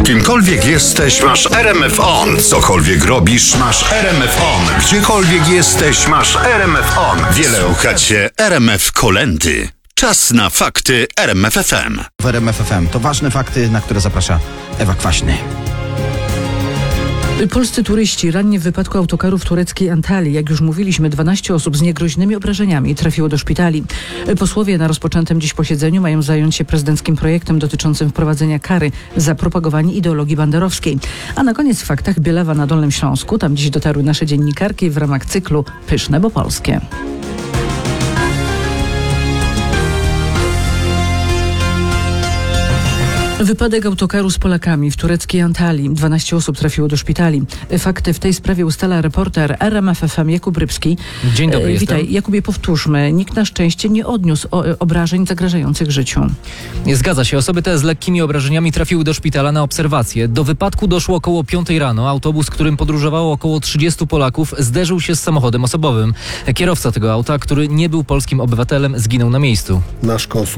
Kimkolwiek jesteś, masz RMF On. Cokolwiek robisz, masz RMF On. Gdziekolwiek jesteś, masz RMF On. Wiele uchacie RMF Kolendy. Czas na fakty RMF FM. W RMF FM to ważne fakty, na które zaprasza Ewa Kwaśny. Polscy turyści ranni w wypadku autokaru w tureckiej Antalii. Jak już mówiliśmy, 12 osób z niegroźnymi obrażeniami trafiło do szpitali. Posłowie na rozpoczętym dziś posiedzeniu mają zająć się prezydenckim projektem dotyczącym wprowadzenia kary za propagowanie ideologii banderowskiej. A na koniec w faktach Bielawa na Dolnym Śląsku. Tam dziś dotarły nasze dziennikarki w ramach cyklu Pyszne, bo polskie. Wypadek autokaru z Polakami w tureckiej Antalii. 12 osób trafiło do szpitali. Fakty w tej sprawie ustala reporter RMF FM Jakub Rybski. Dzień dobry. Witaj. Jakubie, powtórzmy. Nikt na szczęście nie odniósł obrażeń zagrażających życiu. Zgadza się. Osoby te z lekkimi obrażeniami trafiły do szpitala na obserwację. Do wypadku doszło około 5 rano. Autobus, którym podróżowało około 30 Polaków, zderzył się z samochodem osobowym. Kierowca tego auta, który nie był polskim obywatelem, zginął na miejscu. Nasz konsul